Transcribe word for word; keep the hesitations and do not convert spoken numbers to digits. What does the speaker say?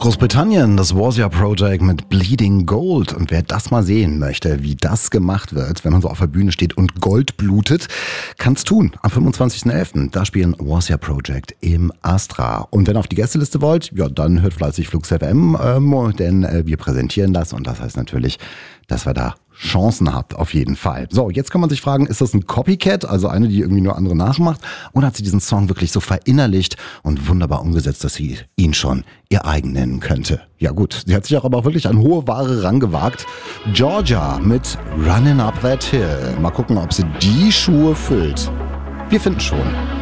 Großbritannien, das Warsia Project mit Bleeding Gold. Und wer das mal sehen möchte, wie das gemacht wird, wenn man so auf der Bühne steht und Gold blutet, kann's tun. Am fünfundzwanzigsten elften Da spielen Warsia Project im Astra. Und wenn ihr auf die Gästeliste wollt, ja, dann hört fleißig Flux F M, ähm, denn äh, wir präsentieren das. Und das heißt natürlich, dass wir da Chancen habt, auf jeden Fall. So, jetzt kann man sich fragen, ist das ein Copycat, also eine, die irgendwie nur andere nachmacht, oder hat sie diesen Song wirklich so verinnerlicht und wunderbar umgesetzt, dass sie ihn schon ihr eigen nennen könnte? Ja gut, sie hat sich auch aber wirklich an hohe Ware rangewagt. Georgia mit Running Up That Hill. Mal gucken, ob sie die Schuhe füllt. Wir finden schon.